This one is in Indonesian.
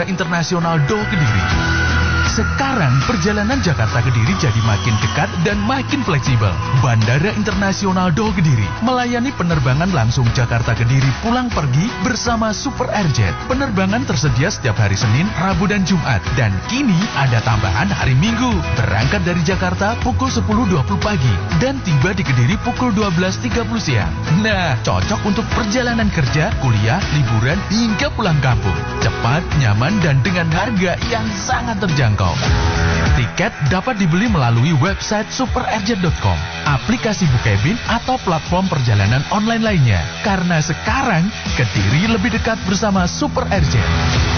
Internasional Do Kediri. Sekarang perjalanan Jakarta Kediri jadi makin dekat dan makin fleksibel. Bandara Internasional Do Kediri melayani penerbangan langsung Jakarta Kediri pulang pergi bersama Super Airjet. Penerbangan tersedia setiap hari Senin, Rabu dan Jumat. Dan kini ada tambahan hari Minggu. Berangkat dari Jakarta pukul 10.20 pagi dan tiba di Kediri pukul 12.30 siang. Nah, cocok untuk perjalanan kerja, kuliah, liburan hingga pulang kampung. Cepat, nyaman dan dengan harga yang sangat terjangkau. Tiket dapat dibeli melalui website superairjet.com, aplikasi Bukebin atau platform perjalanan online lainnya. Karena sekarang Kediri lebih dekat bersama Super Airjet.